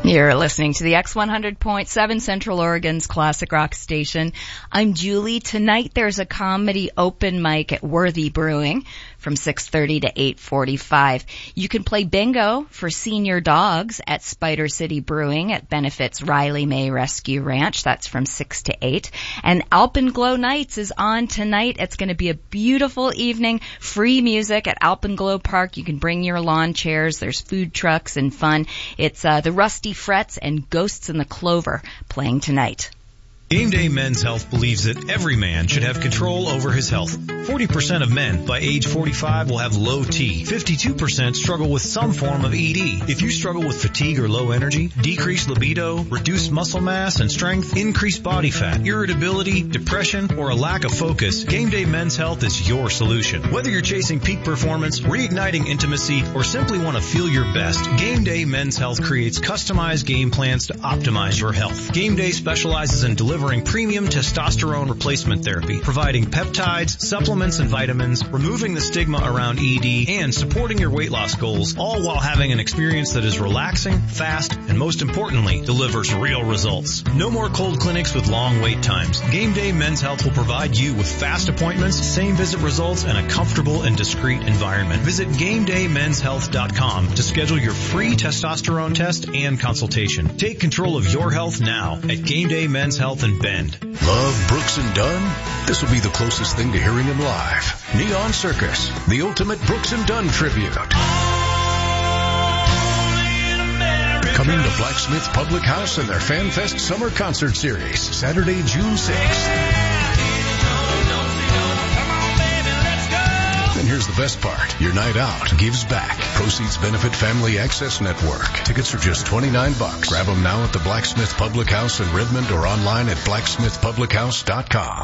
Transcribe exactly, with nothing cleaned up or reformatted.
You're listening to the X one hundred point seven Central Oregon's classic rock station. I'm Julie. Tonight there's a comedy open mic at Worthy Brewing from six thirty to eight forty-five. You can play bingo for senior dogs at Spider City Brewing at benefits Riley May Rescue Ranch. That's from six to eight. And Alpenglow Nights is on tonight. It's going to be a beautiful evening. Free music at Alpenglow Park. You can bring your lawn chairs. There's food trucks and fun. It's uh, the Rusty Frets and Ghosts in the Clover playing tonight. Game Day Men's Health believes that every man should have control over his health. forty percent of men by age forty-five will have low T. fifty-two percent struggle with some form of E D. If you struggle with fatigue or low energy, decreased libido, reduced muscle mass and strength, increased body fat, irritability, depression, or a lack of focus, Game Day Men's Health is your solution. Whether you're chasing peak performance, reigniting intimacy, or simply want to feel your best, Game Day Men's Health creates customized game plans to optimize your health. Game Day specializes in delivering delivering premium testosterone replacement therapy, providing peptides, supplements, and vitamins, removing the stigma around E D, and supporting your weight loss goals, all while having an experience that is relaxing, fast, and most importantly, delivers real results. No more cold clinics with long wait times. Game Day Men's Health will provide you with fast appointments, same visit results, and a comfortable and discreet environment. Visit game day men's health dot com to schedule your free testosterone test and consultation. Take control of your health now at Game Day Men's Health in Bend. Love Brooks and Dunn? This will be the closest thing to hearing him live. Neon Circus, the ultimate Brooks and Dunn tribute. Coming to Blacksmith Public House in their Fan Fest Summer Concert Series, Saturday, June sixth. And here's the best part. Your night out gives back. Proceeds benefit Family Access Network. Tickets are just twenty-nine bucks. Grab them now at the Blacksmith Public House in Redmond or online at blacksmith public house dot com.